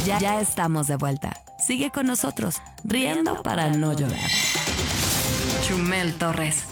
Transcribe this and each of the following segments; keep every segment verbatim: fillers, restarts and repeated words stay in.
Ya, ya estamos de vuelta. Sigue con nosotros, riendo para no llorar. Chumel Torres.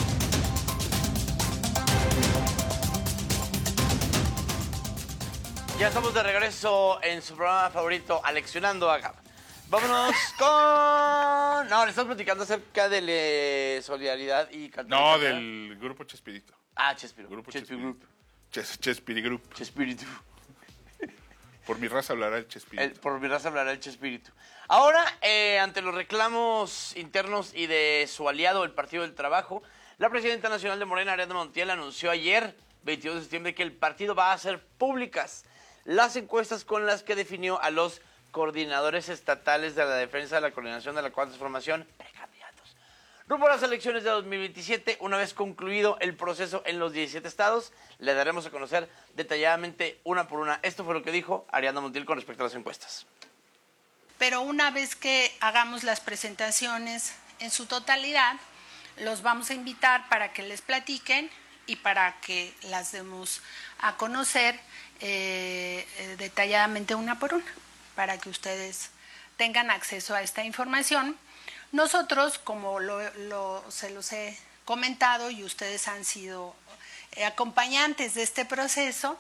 Ya estamos de regreso en su programa favorito, Aleccionando acá. Vámonos con... No, le estamos platicando acerca de la solidaridad y... No, del grupo Chespirito. Ah, Chespirito. Grupo Chespirito. Chespirito. Ches, Chespiri Group. Chespirito. Por mi raza hablará el Chespirito. El, por mi raza hablará el Chespirito. Ahora, eh, ante los reclamos internos y de su aliado, el Partido del Trabajo, la presidenta nacional de Morena, Ariadna Montiel, anunció ayer, veintidós de septiembre, que el partido va a hacer públicas las encuestas con las que definió a los coordinadores estatales de la defensa de la coordinación de la cuarta transformación, precandidatos. Rumbo a las elecciones de dos mil veintisiete, una vez concluido el proceso en los diecisiete estados, le daremos a conocer detalladamente una por una. Esto fue lo que dijo Ariadna Montiel con respecto a las encuestas. Pero una vez que hagamos las presentaciones en su totalidad, los vamos a invitar para que les platiquen y para que las demos a conocer eh, eh, detalladamente una por una, para que ustedes tengan acceso a esta información. Nosotros, como lo, lo, se los he comentado y ustedes han sido eh, acompañantes de este proceso.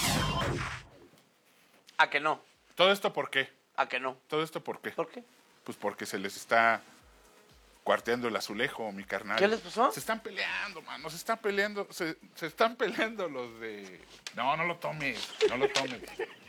¿A que no? ¿Todo esto por qué? ¿A que no? ¿Todo esto por qué? ¿Por qué? Pues porque se les está cuarteando el azulejo, mi carnal. ¿Qué les pasó? Se están peleando, mano, se están peleando, se, se están peleando los de... No, no lo tomes, no lo tomes.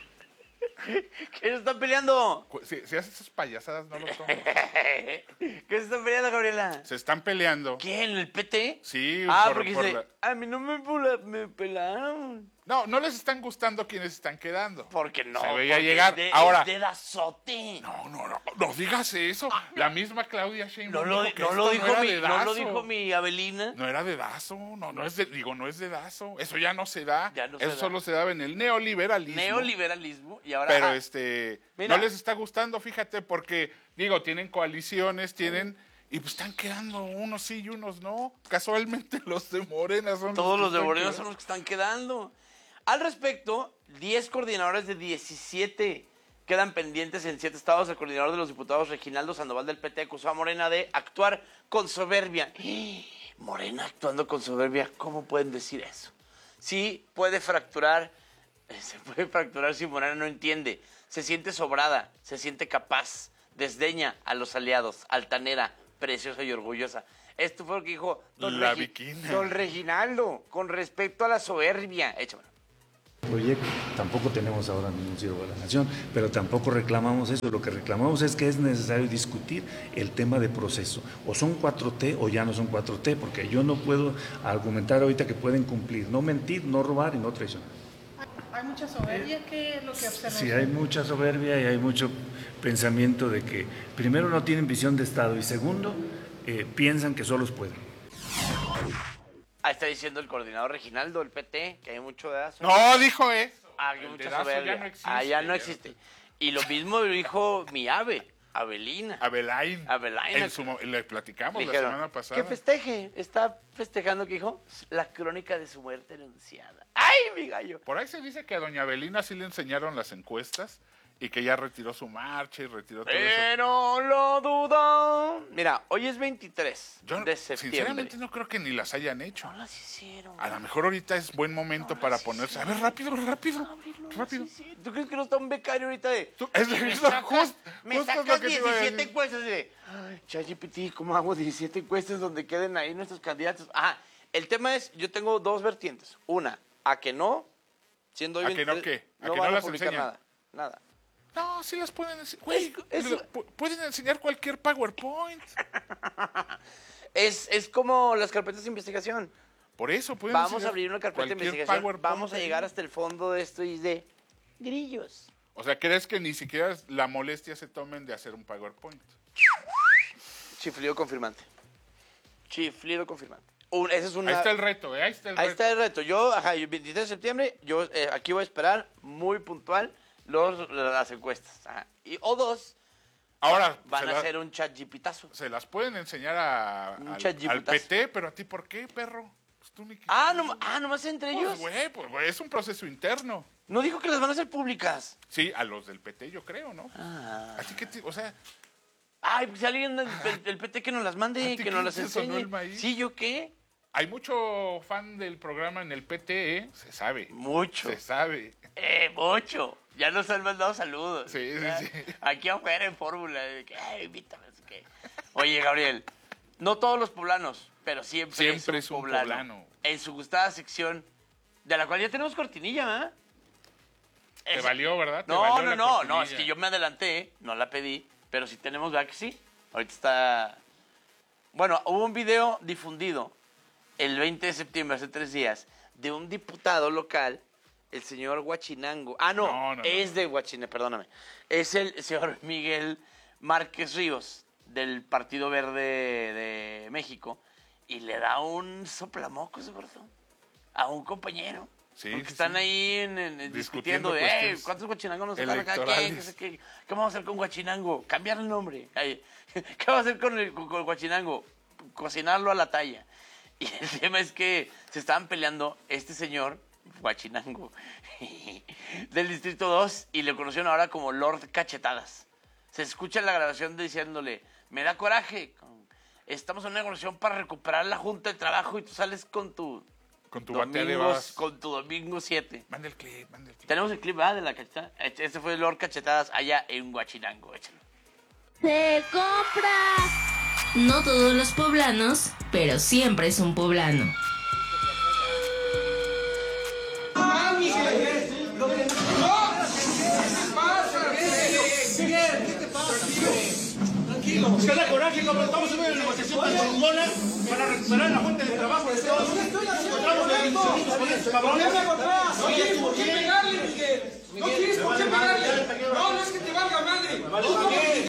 ¿Qué se están peleando? Si, si haces esas payasadas, no lo tomes. ¿Qué se están peleando, Gabriela? Se están peleando. ¿Quién? ¿El P T? Sí, Ah, por- porque por dice, la- a mí no me, pula- me pelaron. No, no les están gustando quienes están quedando. Porque no. Se veía porque llegar. es de- Ahora- es dedazote. No, no, no, no digas eso. La misma Claudia No Sheinbaum lo, dijo que no esto lo dijo era mi, dedazo. no lo dijo mi Abelina. No era dedazo, no, no es de, digo, no es dedazo. Eso ya no se da. Ya no se Eso da. solo se daba en el neoliberalismo. Neoliberalismo. Y ahora. Pero ah, este, Mira. no les está gustando, fíjate, porque, digo, tienen coaliciones, tienen, y pues están quedando unos sí y unos no. Casualmente los de Morena son todos que los de están Morena quedando. son los que están quedando. Al respecto, diez coordinadores de diecisiete quedan pendientes en siete estados. El coordinador de los diputados, Reginaldo Sandoval del P T, acusó a Morena de actuar con soberbia. Morena actuando con soberbia, ¿cómo pueden decir eso? Sí, puede fracturar, se puede fracturar si Morena no entiende. Se siente sobrada, se siente capaz, desdeña a los aliados, altanera, preciosa y orgullosa. Esto fue lo que dijo don, La Regi- Viquina. don Reginaldo con respecto a la soberbia. Échamelo. Proyecto. Tampoco tenemos ahora ningún siervo de la nación, pero tampoco reclamamos eso. Lo que reclamamos es que es necesario discutir el tema de proceso. O son cuatro T o ya no son cuatro T, porque yo no puedo argumentar ahorita que pueden cumplir, no mentir, no robar y no traicionar. Hay mucha soberbia, ¿qué es lo que observan? Sí, hay mucha soberbia y hay mucho pensamiento de que primero no tienen visión de Estado y segundo eh, piensan que solos pueden. Ahí está diciendo el coordinador Reginaldo del P T que hay mucho dedazo. No, dijo eso. Ah, hay El mucha dedazo soberbia. ya no existe. Ah, ya no ya. existe. Y lo mismo dijo mi ave, Abelina. Abelain. Abelain. En su mo- le platicamos la Dijeron, semana pasada. que festeje. Está festejando, que dijo, la crónica de su muerte anunciada. ¡Ay, mi gallo! Por ahí se dice que a doña Abelina sí le enseñaron las encuestas y que ya retiró su marcha y retiró todo eso. Pero lo dudo. Mira, hoy es veintitrés Yo de septiembre. sinceramente no creo que ni las hayan hecho. No las hicieron. A lo mejor ahorita es buen momento para ponerse. A ver, rápido, rápido, rápido. Sí, sí. ¿Tú crees que no está un becario ahorita de... Tú- es y me es sacas, just- me justo es lo sacas que te iba a diecisiete decir. encuestas y de... Ay, ChatGPT, ¿cómo hago diecisiete encuestas donde queden ahí nuestros candidatos? Ajá, el tema es, yo tengo dos vertientes. Una, a que no, siendo hoy ¿A que no veintitrés, qué? ¿A que van no las publicar enseñan? nada, nada. No, sí las pueden enseñar. Güey, Es- es- pu- pueden enseñar cualquier PowerPoint. Es, es como las carpetas de investigación. Por eso pueden Vamos a enseñar abrir una carpeta de cualquier investigación, PowerPoint vamos a ahí. llegar hasta el fondo de esto y de grillos. O sea, ¿crees que ni siquiera la molestia se tomen de hacer un PowerPoint? Chiflido confirmante. Chiflido confirmante. Un, esa es una... Ahí está el reto, ¿eh? Ahí está el Ahí reto. está el reto. Yo, ajá, el veintitrés de septiembre, yo eh, aquí voy a esperar muy puntual los, las encuestas. Ajá. Y, o dos, Ahora, van se, a la- hacer un chat jipitazo. se las pueden enseñar a, Un al, chat al jiputazo. P T, pero a ti, ¿por qué, perro? Pues tú ni que... Ah, no, ah, nomás entre Pues, ellos. güey, pues, güey, es un proceso interno. No dijo que las van a hacer públicas. Sí, a los del P T yo creo, ¿no? Ah. Así que, te- o sea, Ay, pues alguien del, del- del P T que nos las ¿A mande, ti que qué nos las te sonó enseñe. el maíz? Sí, ¿yo qué? hay mucho fan del programa en el P T, ¿eh? Se sabe. Mucho. Se sabe. Eh, mucho. Ya nos han mandado saludos. Sí, sí, Ya, sí. Aquí afuera en Fórmula. de que, "Ay, invítame", no sé qué. Oye, Gabriel, no todos los poblanos, pero siempre, Siempre es es un un poblano. poblano. En su gustada sección, de la cual ya tenemos cortinilla, ¿verdad? Te Es- valió, ¿verdad? Te No, valió no, la no, no, cortinilla. es que yo me adelanté, no la pedí, pero sí tenemos, ¿verdad que sí? Ahorita está... Bueno, hubo un video difundido el veinte de septiembre, hace tres días, de un diputado local, el señor Huachinango. Ah, no, No, no, no. es de Huachinango, perdóname. Es el señor Miguel Márquez Ríos, del Partido Verde de México, y le da un soplamocos, gordo, a un compañero. Sí, Porque sí, están sí. ahí en, en- en Discutiendo discutiendo de, "Ey, cuestiones ¿cuántos Huachinangos nos sacaron acá? ¿Qué, electorales. ¿Qué, sé qué? ¿Qué vamos a hacer con Huachinango? Cambiar el nombre. Ay, ¿qué vamos a hacer con el, con, con el Huachinango? Cocinarlo a la talla. Y el tema es que se estaban peleando este señor, Huachinango, del Distrito dos, y le conocieron ahora como Lord Cachetadas. Se escucha en la grabación diciéndole, me da coraje, estamos en una negociación para recuperar la junta de trabajo y tú sales con tu... Con tu batea de Domingos, babas. con tu domingo siete. Manda el clip, manda el clip. Tenemos el clip, ¿verdad? De la cachetada. Este fue el Lord Cachetadas allá en Huachinango. Échalo. ¡Se compra! No todos los poblanos, pero siempre es un poblano. Usted da coraje, no, pero estamos en una negociación tan chingona para recuperar la fuente de trabajo de todos. Encontramos de veinticinco con este cabrón. No tienes por qué pegarle, Miguel. No tienes por qué pegarle. No, no es que te valga madre.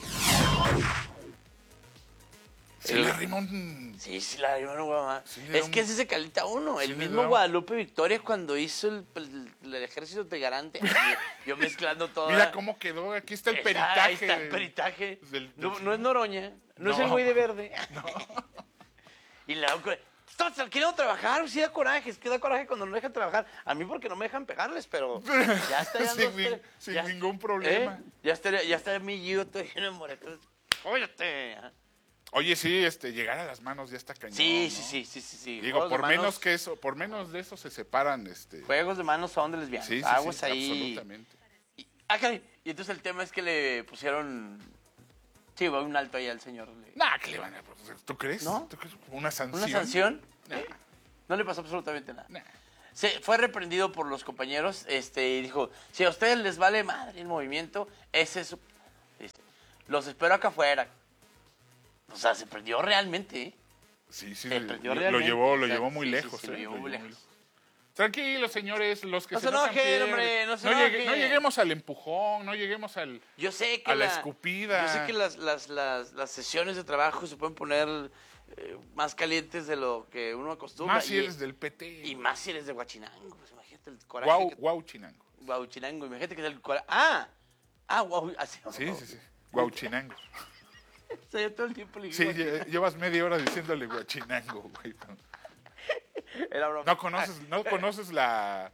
Sí, le rimó un... Sí, sí, la dio una guama. Sí, le Es da que un- ese se calita uno. sí, El le mismo da- Guadalupe Victoria cuando hizo el, el- el ejército de garante. Yo, yo mezclando todo. Mira cómo quedó. Aquí está el Está- peritaje. Ahí está el del- peritaje. del- no, del- no es Noroña. No, es el No. güey de verde. Y le da un coraje. Estás queriendo trabajar, sí da coraje. Es que da coraje cuando no dejan trabajar. A mí porque no me dejan pegarles, pero ya está. Ya Sin no ni- está- sin ya- ningún problema. ¿Eh? Ya está, ya está mi Gio todo lleno de moretos. Óyate. Oye, sí, este, llegar a las manos ya está cañón. Sí, ¿no? sí, sí, sí, sí, sí. Digo, Juegos de por manos- menos que eso, por menos de eso se separan, este. Juegos de manos son de lesbianas. Sí, sí, Aguas sí, ahí. absolutamente. Y, ah, caray, y entonces el tema es que le pusieron... Sí, va un alto ahí al señor. Le- Nah, ¿qué le van a proceder? ¿Tú crees? ¿No? ¿Tú crees? ¿Una sanción? ¿Una sanción? Nah. ¿Eh? No le pasó absolutamente nada. Nah. Se fue reprendido por los compañeros este, y dijo, si a ustedes les vale madre el movimiento, ese es su... Dice, los espero acá afuera. O sea, se prendió realmente, ¿eh? Sí, sí, Se lo, prendió lo realmente. llevó, lo O sea, llevó muy sí, sí, lejos. sí, eh, lo llevó muy lejos. Tranquilos, señores, los que No se, se enojan enojen, pierden. hombre, no se llegue- enojen. no lleguemos al empujón, no lleguemos al... Yo sé que A la escupida. Yo sé que las, las, las, las sesiones de trabajo se pueden poner eh, más calientes de lo que uno acostumbra. Más si y, eres del P T. y más si eres de Huachinango. Pues imagínate el coraje. Guau, que, guau, chinango. Guauchinango. Imagínate que es el coraje. ¡Ah! ¡Ah, guau! Así, Sí, sí, sí. Guau, chinango. O sea, yo todo el tiempo le digo. Sí, guau- lle- llevas media hora diciéndole guachinango, güey. Era broma. No conoces, no conoces la...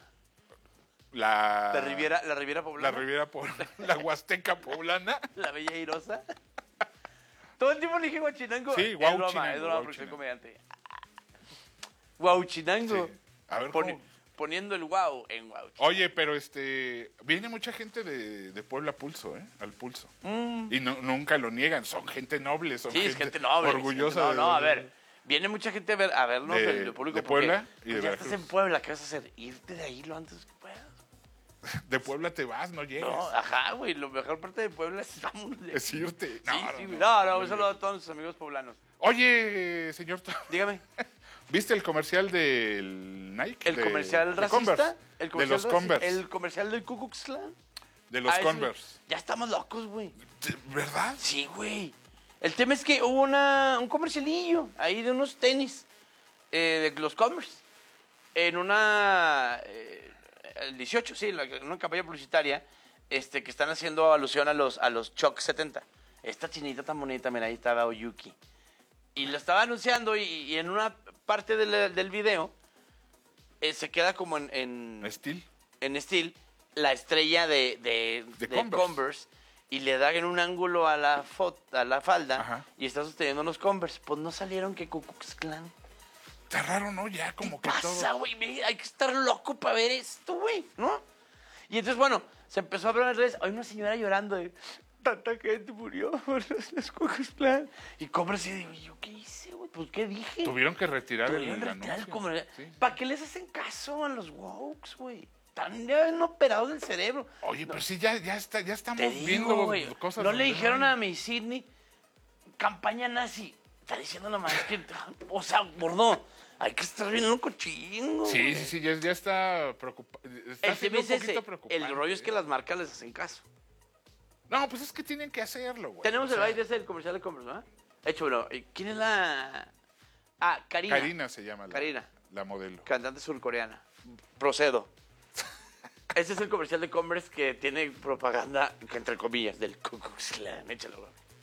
La... La Riviera, la Riviera La Poblana. Riviera Poblana, la Huasteca Poblana. La Bella Irosa. Todo el tiempo le dije Guachinango. Sí, es Guauchinango, broma, es broma porque soy Guauchinango. comediante. Guauchinango. Sí. A ver, Poni- ¿cómo? Poniendo el guau en guau. Oye, pero este... Viene mucha gente de, de Puebla a pulso, ¿eh? Al pulso. Y no, nunca lo niegan. Son gente noble, son Mm. Sí, gente, es gente noble. es orgullosa. gente- No, no, de- a ver. Viene mucha gente a, ver, a vernos, De- el, el público. de porque, Puebla y de pues, ya estás Veracruz. en Puebla, ¿qué vas a hacer? Irte de ahí lo antes que puedas. De Puebla te vas, no llegas. No, ajá, güey. Lo mejor parte de Puebla es vámonos de Es irte. No, Sí, no, sí, no. güey. No, no, un saludo a todos nuestros amigos poblanos. Oye, señor, Dígame. ¿viste el comercial del Nike? ¿El De- comercial de racista? Converse. ¿El de comercial los racista? Converse. ¿El comercial del Ku Klux Klan? De los Ah, ese- Converse. Ya estamos locos, güey. ¿Verdad? Sí, güey. El tema es que hubo una, un comercialillo ahí de unos tenis eh, de los Converse. En una... eh, el dieciocho, sí, la- en una campaña publicitaria este, que están haciendo alusión a los, a los Chuck setenta. Esta chinita tan bonita, mira, ahí estaba Oyuki. Y lo estaba anunciando y, y en una parte del, del video eh, se queda como en... En Steel. En Steel, la estrella de, de, De de Converse. Converse. Y le dan en un ángulo a la, foto, a la falda. Ajá. Y está sosteniendo unos Converse. Pues no salieron que Ku Klux Klan. Está raro, ¿no? Ya como que pasa, todo. güey? Hay que estar loco para ver esto, güey, ¿no? Y entonces, bueno, se empezó a hablar en redes. Hay una señora llorando de... Tanta gente murió por los Ku Klux Klan. Y Converse, y digo, ¿yo qué hice, güey? Pues, ¿qué dije? Tuvieron que retirar Tuvieron el que retirar el anuncio. comercial. Sí. ¿Para qué les hacen caso a los wokes, güey? Están ya bien operados del cerebro. Oye, No, pero sí, ya, ya, está, ya estamos te digo, viendo güey, cosas. no le donde dijeron hay. a mi Sidney, campaña nazi. Está diciendo la madre que, o sea, gordo, hay que estar bien loco chingo. Sí, sí, sí, ya, ya está preocupado. Está El siendo tema un es poquito ese. preocupante. El rollo es que las marcas les hacen caso. No, pues es que tienen que hacerlo, güey. Tenemos O sea, el baile ese del comercial de Converse, ¿verdad? Hecho, bueno, ¿quién es la...? Ah, Karina. Karina se llama. La, Karina. La modelo. Cantante surcoreana. Procedo. Ese es el comercial de Converse que tiene propaganda, que entre comillas, del Ku Klux Klan. Échalo, güey.